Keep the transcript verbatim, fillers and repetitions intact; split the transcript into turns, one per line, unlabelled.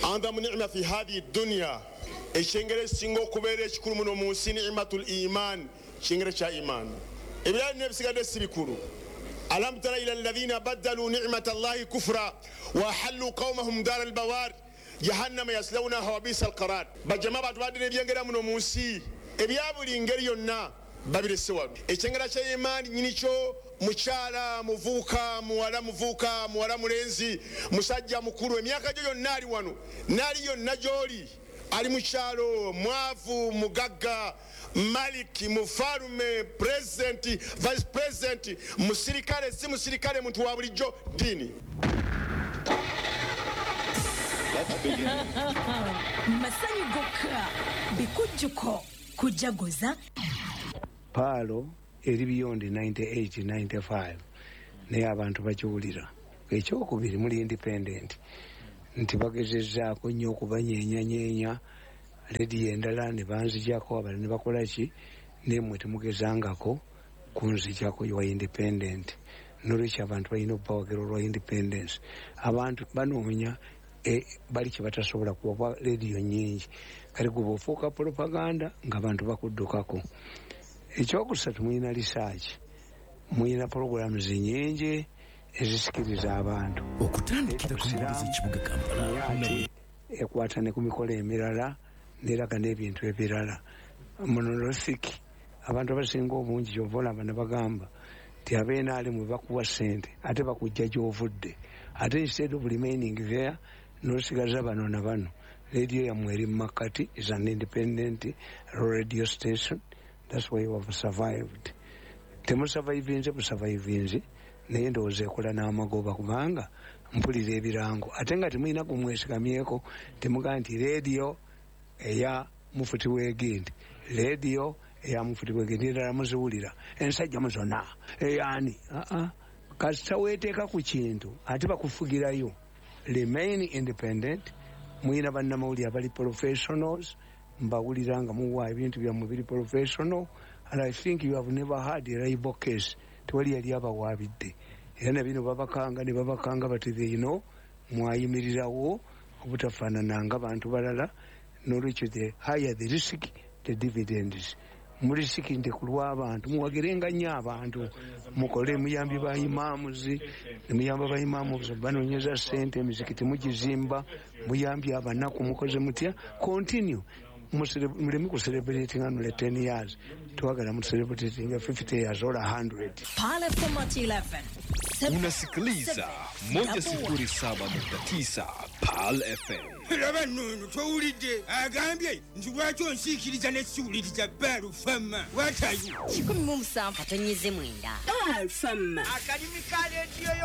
أعظم نعمة في هذه الدنيا الشنغر سينغو كبيرش كل من موسى نعمة الإيمان شنغر شا إيمان إبراهيم نفسه قد سبكرو ألم تر إلى الذين بدلوا نعمة الله كفرا وحلوا قومهم دار البوار جهنم يصلونها وبئس القرار بجماعة بعد نبيانغرا من موسى إبيابو لينغريونا babire sewa ekyengera kya imani nyinicho mukyala muvuka muwala muvuka muwala mulenzi musajja mukuru emyaka gyo yonna ali wano nali yonna gyoli ali mukyalo mwavu mugagga maliki mufalume president vice president musirikale si musirikale muntu wa bulijjo dini
masanyu gokka bikujjuko kujagoza
Palo eri beyond ninety-eight ninety-five naye abantu bakiwulira ekyokubiri muli independent nti bagezezzaako nnyo okubanyeenya-nyeenya lediyo endala ne banzijako abala ne bakola ki naye mmwe temugezangako kunzijako wa independent nolwekyo abantu balina okubawagira olwa independence abantu banoonya e, bali kye batasobola kuwa lediyo nnyingi kale gwe bw'ofuuka propaganda ng'abantu bakuddukako. Ekyokusatu muyina research muyina programs nyingi ezisikiriza abantu
okutandikira ku mbuga z'ekibuga Kampala
ekwata ne ku mikolo emirala n'eraga n'ebintu ebirala monolithic abantu abasinga obungi kyova olaba ne bagamba nti abeena ali mwe bakuwa ssente ate bakujja gy'ovudde ate instead of remaining there n'osigaza bano na bano radio yammwe eri mu makkati is an independent radio station. That's why you have survived. Temu survivinze busurvivinze naye ndowooza ekola n'amagoba kubanga mpulira ebirango ate nga temulina kumwesigamyeko temugaa nti radio eya mufuti w'egindi radio eya mufuti w'egindi endala muziwulira ensajja muzona eyani aa kasita weeteeka ku kintu ate bakufugirayo. Remain independent. Muyina bannamawulire abali professionals mbawulira nga muwa ebintu byammwe biri professional and I think you have never had a libel case tewali yali abawaabidde era na bino babakanga ne babakanga bateze ino mwayimirirawo obutafaanananga bantu balala n'olwekyo the higher the risk the dividends mulisikinde ku lw'abantu muwagirenga nnyo abantu mukole muyambi ba imaamuzi ne muyamba ba imaamuzi banoonyeza ssente emizikiti mugizimba muyambi abanaku mukoze mutya continue muleme ku celebrating annually ten years tuwagala mu celebrating fifty years or one hundred.
Pale Format eleven
unasikiliza moja sifuri saba nukta tisa Pal F M.
Laba nunu towulidde agambye nti lwaki onsiikiriza n'ekiwuliriza Pal F M. What are you?
kikumi mu musanvu atonnyeze mwenda Pal F M.
Akadimi ka leediyo